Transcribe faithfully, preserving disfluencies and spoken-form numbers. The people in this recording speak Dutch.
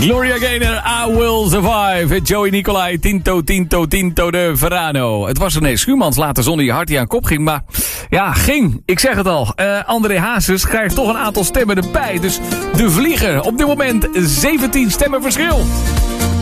Gloria Gaynor, I Will Survive. Joey Nicolai, Tinto, Tinto, Tinto de Verano. Het was René Schuurmans later zonder je hart die aan kop ging. Maar ja, ging. Ik zeg het al. Uh, André Hazes krijgt toch een aantal stemmen erbij. Dus de Vlieger op dit moment zeventien stemmen verschil.